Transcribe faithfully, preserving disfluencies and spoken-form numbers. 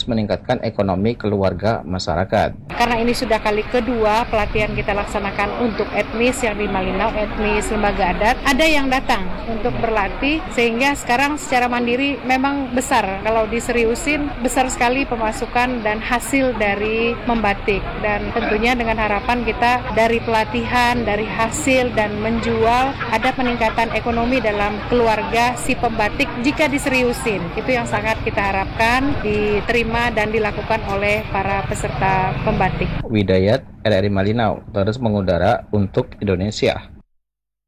sekaligus meningkatkan ekonomi keluarga masyarakat. Karena ini sudah kali kedua pelatihan kita laksanakan untuk etnis yang di Malinau, etnis lembaga adat, ada yang datang untuk berlatih sehingga sekarang secara mandiri memang besar. Kalau diseriusin besar sekali pemasukan dan hasil dari membatik, dan tentunya dengan harapan kita dari pelatihan, dari hasil dan menjual ada peningkatan ekonomi dalam keluarga si pembatik jika diseriusin. Itu yang sangat kita harapkan diterima dan dilakukan oleh para peserta pembatik. Widayat, R R I Malinau, terus mengudara untuk Indonesia.